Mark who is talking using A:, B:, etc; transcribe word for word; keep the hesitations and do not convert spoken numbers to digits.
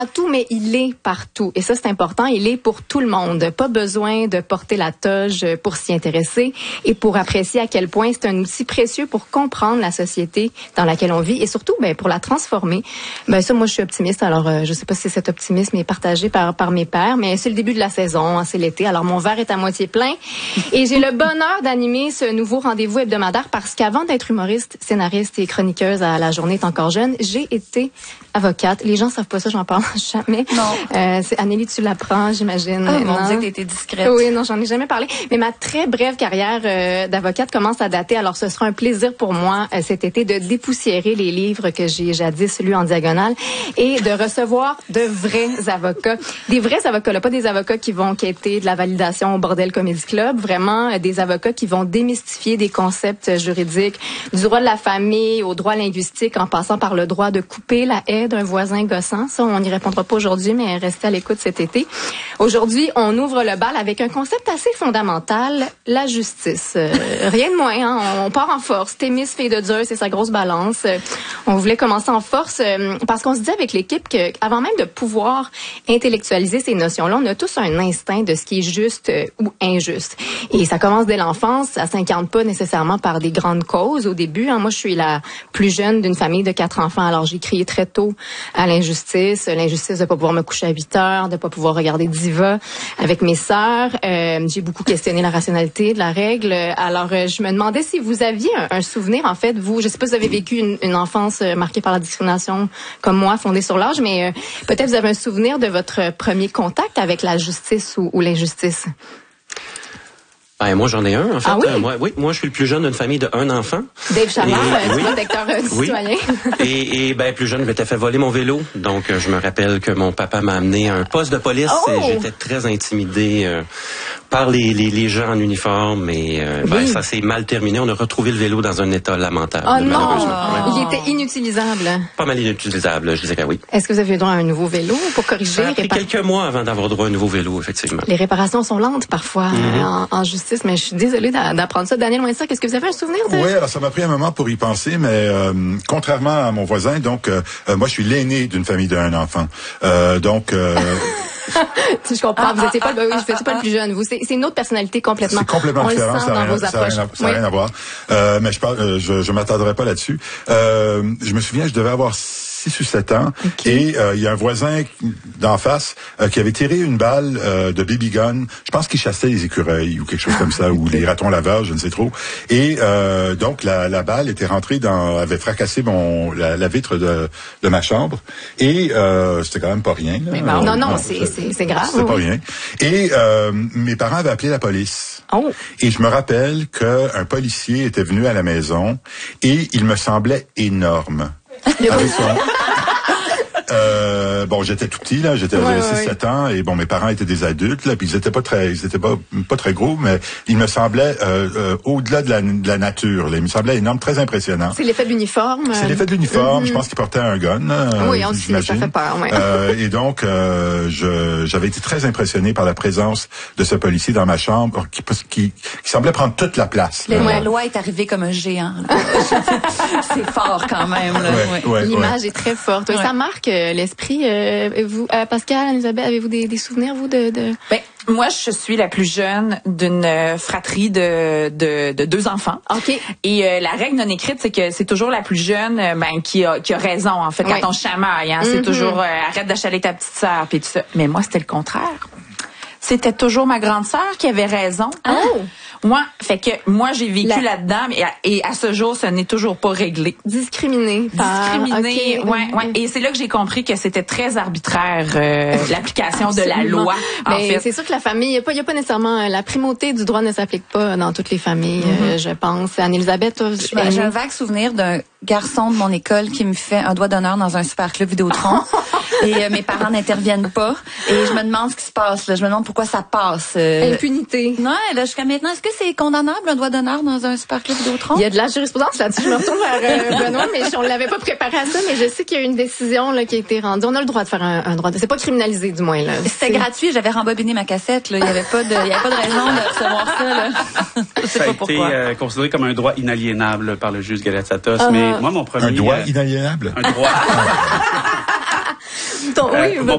A: tout, mais il est partout. Et ça, c'est important. Il est pour tout le monde. Pas besoin de porter la toge pour s'y intéresser et pour apprécier à quel point c'est un outil précieux pour comprendre la société dans laquelle on vit et surtout, ben, pour la transformer. Ben, ça, moi, je suis optimiste. Alors, euh, je sais pas si cet optimisme est partagé par, par mes pairs, mais c'est le début de la saison, hein, c'est l'été. Alors, mon verre est à moitié plein. Et j'ai le bonheur d'animer ce nouveau rendez-vous hebdomadaire parce qu'avant d'être humoriste, scénariste et chroniqueuse à La Journée est encore jeune, j'ai été avocate. Les gens savent pas ça, j'en parle jamais.
B: Non.
A: Euh, c'est Anneli, tu l'apprends, j'imagine.
B: Ah, mon Dieu, que t'étais discrète.
A: Oui, non, j'en ai jamais parlé. Mais ma très brève carrière euh, d'avocate commence à dater. Alors, ce sera un plaisir pour moi euh, cet été de dépoussiérer les livres que j'ai jadis lus en diagonale et de recevoir de vrais avocats. Des vrais avocats, là, pas des avocats qui vont quêter de la validation au Bordel Comedy Club. Vraiment, euh, des avocats qui vont démystifier des concepts juridiques, du droit de la famille au droit linguistique, en passant par le droit de couper la haie d'un voisin gossant. Ça, on n'y répondra pas aujourd'hui, mais restez à l'écoute cet été. Aujourd'hui, on ouvre le bal avec un concept assez fondamental, la justice. Euh, rien de moins, hein? On part en force. Thémis, fille de Dieu, c'est sa grosse balance. Euh, on voulait commencer en force euh, parce qu'on se dit avec l'équipe que, avant même de pouvoir intellectualiser ces notions-là, on a tous un instinct de ce qui est juste euh, ou injuste. Et ça commence dès l'enfance. Ça s'incarne pas nécessairement par des grandes causes au début. Hein. Moi, je suis la plus jeune d'une famille de quatre enfants. Alors, j'ai crié très tôt à l'injustice. L'injustice de pas pouvoir me coucher à huit heures, de pas pouvoir regarder Diva avec mes sœurs. Euh, j'ai beaucoup questionné la rationalité de la règle. Alors, euh, je me demandais si vous aviez un, un souvenir, en fait, vous, je sais pas si vous avez vécu une, une enfance euh, marquée par la discrimination comme moi, fondée sur l'âge, mais euh, peut-être vous avez un souvenir de votre premier contact avec la justice ou, ou l'injustice.
C: Ben, moi, j'en ai un, en fait.
A: Ah oui?
C: Euh, moi, oui, moi, je suis le plus jeune d'une famille de un enfant.
A: Dave Chalard,
C: Et,
A: euh,
C: oui,
A: protecteur euh, du
C: oui.
A: citoyen.
C: et, et, ben, plus jeune, je m'étais fait voler mon vélo. Donc, euh, je me rappelle que mon papa m'a amené à un poste de police
A: Oh!
C: et j'étais très intimidé euh, par les, les, les gens en uniforme. Et euh, ben,
A: Oui.
C: ça s'est mal terminé. On a retrouvé le vélo dans un état lamentable,
A: Oh non!
C: malheureusement. Ouais.
A: Il était inutilisable.
C: Pas mal inutilisable, je dirais oui.
A: Est-ce que vous avez eu droit à un nouveau vélo pour corriger?
C: Ça a pris
A: répar-
C: quelques mois avant d'avoir droit à un nouveau vélo, effectivement.
A: Les réparations sont lentes parfois
C: Mm-hmm.
A: euh, en, en justice, mais je suis désolée d'a- d'apprendre ça. Daniel Windsor, qu'est-ce que vous avez un souvenir de?
D: Oui, alors ça m'a pris un moment pour y penser, mais euh, contrairement à mon voisin, donc euh, euh, moi je suis l'aîné d'une famille d'un enfant. Euh, donc euh,
A: Je comprends, vous n'étiez pas, ben oui, vous étiez pas le plus jeune, vous. C'est, c'est une autre personnalité complètement.
D: c'est complètement
A: On
D: différent,
A: le sent
D: ça n'a
A: dans
D: rien,
A: vos
D: ça a
A: approches.
D: rien, ça a
A: Oui.
D: rien à voir. Euh, mais je parle, euh, je, je m'attarderai pas là-dessus. Euh, je me souviens, je devais avoir six ou sept ans,
A: Okay.
D: et euh, il y a un voisin d'en face euh, qui avait tiré une balle euh, de baby gun. Je pense qu'il chassait les écureuils ou quelque chose comme ça, ou les ratons laveurs, je ne sais trop. Et euh, donc la, la balle était rentrée dans, avait fracassé mon la, la vitre de, de ma chambre, et euh, c'était quand même pas rien. Là.
A: Mais bon, non, non,
D: Euh,
A: c'est, c'est, c'est grave.
D: C'était pas
A: oui.
D: rien. Et euh, mes parents avaient appelé la police.
A: Oh.
D: Et je me rappelle qu'un policier était venu à la maison et il me semblait énorme. Avec son... Euh, bon, j'étais tout petit là, j'étais
A: Ouais,
D: six sept ans, et bon, mes parents étaient des adultes là, puis ils étaient pas très, ils étaient pas pas très gros, mais ils me semblaient euh, euh, au-delà de la, de la nature. Là. Ils me semblaient énormes, très impressionnants.
A: C'est l'effet de l'uniforme.
D: C'est l'effet de l'uniforme.
A: Mm-hmm.
D: Je pense qu'il portait un gun. Euh,
A: Oui, on dit, ça
D: j'imagine.
A: fait peur, ouais.
D: Euh, et donc, euh, je, j'avais été très impressionné par la présence de ce policier dans ma chambre, qui, qui, qui semblait prendre toute la place.
B: La
D: là.
B: loi est arrivée comme un géant. C'est fort quand même. Là.
D: Ouais,
B: Ouais.
D: ouais,
A: L'image
D: ouais.
A: est très forte. Oui,
B: Ouais.
A: Ça marque euh, l'esprit. Euh, vous, euh, Pascal, Anne-Isabelle, avez-vous des, des souvenirs, vous, de... de...
E: Ben, moi, je suis la plus jeune d'une euh, fratrie de, de, de deux enfants.
A: OK.
E: Et euh, la règle non écrite, c'est que c'est toujours la plus jeune euh, ben, qui, a, qui a raison, en fait,
A: Ouais.
E: quand on chamaille. Hein, C'est
A: Mm-hmm.
E: toujours euh, arrête d'achaler ta petite sœur, puis tout ça. Mais moi, c'était le contraire. C'était toujours ma grande sœur qui avait raison.
A: Oh!
E: Moi, fait que moi, j'ai vécu
A: La-
E: là-dedans, et à, et à ce jour, ce n'est toujours pas réglé.
A: Discriminé par...
E: Discriminé,
A: OK.
E: ouais, ouais. Et c'est là que j'ai compris que c'était très arbitraire euh, l'application de la
A: Absolument.
E: loi. En
A: Mais
E: fait,
A: c'est sûr que la famille, il n'y a, pas- y a pas nécessairement... euh, La primauté du droit ne s'applique pas dans toutes les familles, euh, je pense. Anne-Elisabeth, toi, je-
B: Ben, j'ai un vague souvenir d'un garçon de mon école qui me fait un doigt d'honneur dans un super club Vidéotron. Et euh, mes parents n'interviennent pas. Et je me demande ce qui se passe. Là. Je me demande pourquoi ça passe. Euh...
A: Impunité.
B: Non, là, jusqu'à maintenant, est-ce que c'est condamnable, un doigt d'honneur dans un super club Vidéotron?
A: Il y a de la jurisprudence là-dessus. Je me retourne vers euh, Benoît, mais on l'avait pas préparé à ça, mais je sais qu'il y a une décision là, qui a été rendue. On a le droit de faire un, un droit de... C'est pas criminalisé, du moins. Là.
B: C'était
A: C'est-
B: gratuit, j'avais rembobiné ma cassette. Là. Il n'y avait pas de, il y avait pas de raison de recevoir ça. Là. Je sais
F: Ça a
B: pas
F: été
B: pourquoi.
F: euh, considéré comme un droit inaliénable par le juge Galatzattos.
A: Ah.
F: Mais moi, mon premier...
D: Un droit
F: euh,
D: inaliénable.
F: un droit...
A: Ton- oui,
F: Euh,
A: votre